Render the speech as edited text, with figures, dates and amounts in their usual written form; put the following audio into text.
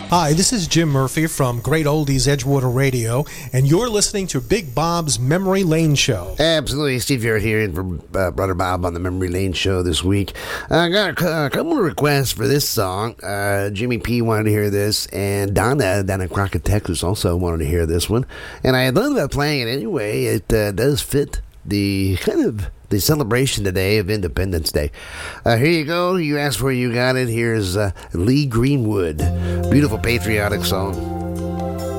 Hi, this is Jim Murphy from Great Oldies Edgewater Radio, and you're listening to Big Bob's Memory Lane Show. Absolutely. Steve Garrett here in for Brother Bob on the Memory Lane Show this week. I got a couple of requests for this song. Jimmy P wanted to hear this, and Donna down in Crockett, Texas also wanted to hear this one. And I thought about playing it anyway. It does fit the kind of the celebration today of Independence Day. Here you go. You asked for it, you got it. Here's Lee Greenwood. Beautiful patriotic song.